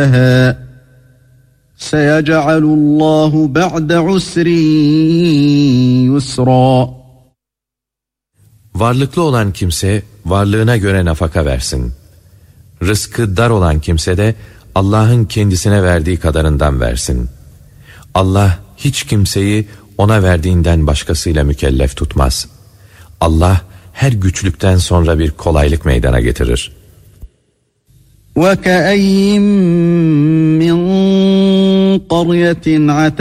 سَيَجْعَلُ اللّٰهُ بَعْدَ عُسْرٍ يُسْرًا. Varlıklı olan kimse varlığına göre nafaka versin. Rızkı dar olan kimse de Allah'ın kendisine verdiği kadarından versin. Allah hiç kimseyi ona verdiğinden başkasıyla mükellef tutmaz. Allah her güçlükten sonra bir kolaylık meydana getirir. وَكَأَيِّن مِّن قَرْيَةٍ